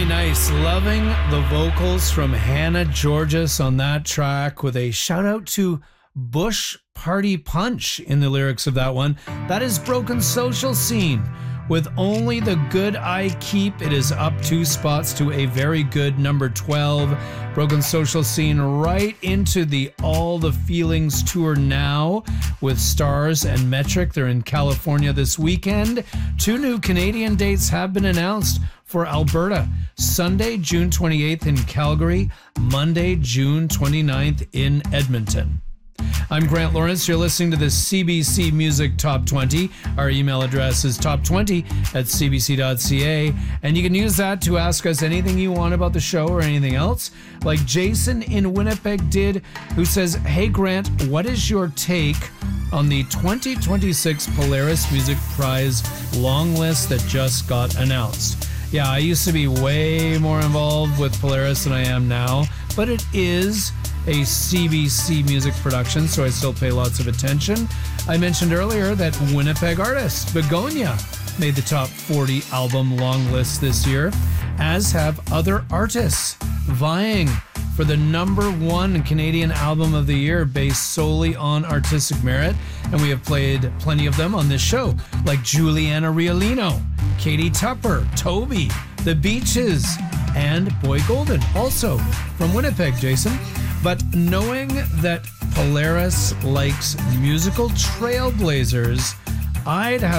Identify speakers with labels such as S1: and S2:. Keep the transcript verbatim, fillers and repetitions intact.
S1: Very nice. Loving the vocals from Hannah Georges on that track, with a shout out to Bush Party Punch in the lyrics of that one. That is Broken Social Scene. With Only the Good I Keep, it is up two spots to a very good number twelve. Broken Social Scene right into the All the Feelings tour now with Stars and Metric. They're in California this weekend. Two new Canadian dates have been announced for Alberta. Sunday, June twenty-eighth in Calgary. Monday, June twenty-ninth in Edmonton. I'm Grant Lawrence. You're listening to the C B C Music Top twenty. Our email address is top twenty at c b c dot c a, and you can use that to ask us anything you want about the show or anything else, like Jason in Winnipeg did, who says, "Hey Grant, what is your take on the twenty twenty-six Polaris Music Prize long list that just got announced?" Yeah, I used to be way more involved with Polaris than I am now, but it is a C B C music production, so I still pay lots of attention. I mentioned earlier that Winnipeg artist Begonia made the top forty album long list this year, as have other artists vying for the number one Canadian album of the year based solely on artistic merit, and we have played plenty of them on this show, like Juliana Riolino, Katie Tupper, Toby, The Beaches, and Boy Golden, also from Winnipeg, Jason. But knowing that Polaris likes musical trailblazers, I'd have